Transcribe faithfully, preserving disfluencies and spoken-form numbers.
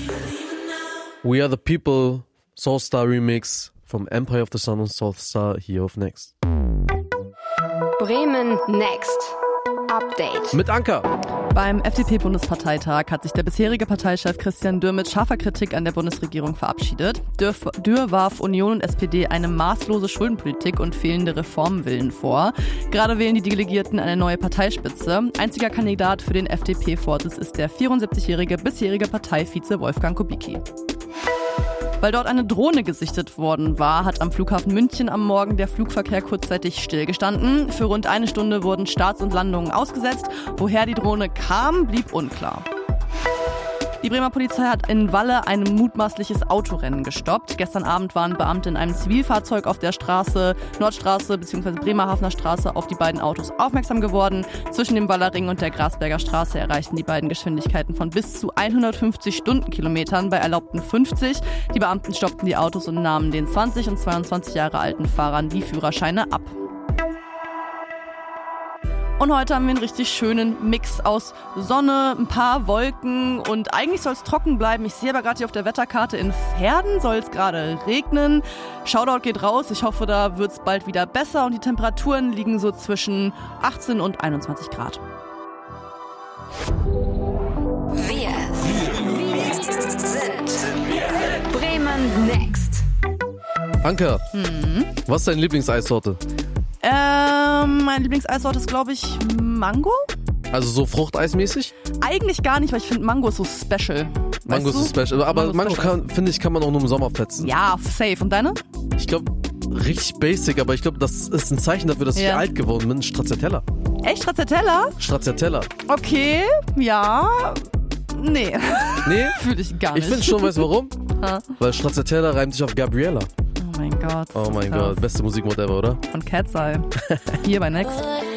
We Are The People, Soulstar Remix vom Empire of the Sun und Soulstar hier auf Next. Bremen Next Update Mit Anker. Beim F D P-Bundesparteitag hat sich der bisherige Parteichef Christian Dürr mit scharfer Kritik an der Bundesregierung verabschiedet. Dürr, Dürr warf Union und S P D eine maßlose Schuldenpolitik und fehlende Reformwillen vor. Gerade wählen die Delegierten eine neue Parteispitze. Einziger Kandidat für den F D P-Vorsitz ist der vierundsiebzigjährige bisherige Parteivize Wolfgang Kubicki. Weil dort eine Drohne gesichtet worden war, hat am Flughafen München am Morgen der Flugverkehr kurzzeitig stillgestanden. Für rund eine Stunde wurden Starts und Landungen ausgesetzt. Woher die Drohne kam, blieb unklar. Die Bremer Polizei hat in Walle ein mutmaßliches Autorennen gestoppt. Gestern Abend waren Beamte in einem Zivilfahrzeug auf der Straße, Nordstraße bzw. Bremerhavener Straße auf die beiden Autos aufmerksam geworden. Zwischen dem Waller Ring und der Grasberger Straße erreichten die beiden Geschwindigkeiten von bis zu hundertfünfzig Stundenkilometern bei erlaubten fünfzig. Die Beamten stoppten die Autos und nahmen den zwanzig und zweiundzwanzig Jahre alten Fahrern die Führerscheine ab. Und heute haben wir einen richtig schönen Mix aus Sonne, ein paar Wolken und eigentlich soll es trocken bleiben. Ich sehe aber gerade hier auf der Wetterkarte, in Verden soll es gerade regnen. Shoutout geht raus. Ich hoffe, da wird es bald wieder besser und die Temperaturen liegen so zwischen achtzehn und einundzwanzig Grad. Wir, wir sind Bremen Next. Anker, Mhm. was ist deine Lieblingseissorte? Ähm, meine Lieblingseissorte ist, glaube ich, Mango. Also so Fruchteismäßig? Eigentlich gar nicht, weil ich finde Mango ist so special. Mango ist weißt so du? special. Aber Mango Mango, ist special. kann, finde ich, kann man auch nur im Sommer fetzen. Ja, safe. Und deine? Ich glaube, richtig basic, aber ich glaube, das ist ein Zeichen dafür, dass ich Ja. alt geworden bin. Stracciatella. Echt? Stracciatella? Stracciatella. Okay, ja. Nee, Nee? fühle ich gar nicht. Ich finde schon, weißt du warum? Ha. Weil Stracciatella reimt sich auf Gabriella. Oh mein Gott. Oh mein krass. Gott, beste Musikmod ever, oder? Von Cat's Eye. Hier bei Next.